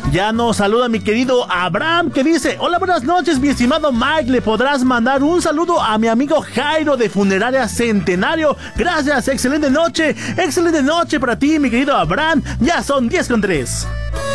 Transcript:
Ya nos saluda mi querido Abraham, que dice: hola, buenas noches, mi estimado Mike. ¿Le podrás mandar un saludo a mi amigo Jairo de Funeraria Centenario? Gracias, excelente noche para ti, mi querido Abraham. Ya son 10:03.